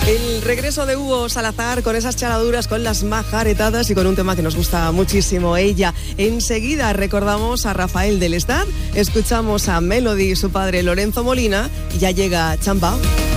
El regreso de Hugo Salazar con esas charaduras, con las majaretadas y con un tema que nos gusta muchísimo, Ella. Enseguida recordamos a Rafael del Estad, escuchamos a Melody y su padre Lorenzo Molina y ya llega Chambao.